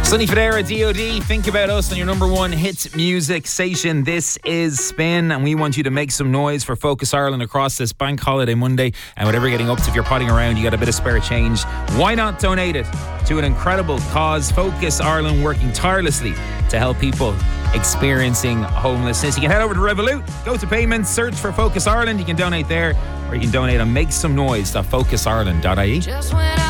Sonny Fodera, DOD, think about us on your number one hit music station. This is Spin, and we want you to make some noise for Focus Ireland across this bank holiday Monday. And whatever you're getting up to, if you're potting around, you got a bit of spare change, why not donate it to an incredible cause? Focus Ireland working tirelessly to help people experiencing homelessness. You can head over to Revolut, go to payments, search for Focus Ireland. You can donate there, or you can donate on makesomenoise.focusIreland.ie.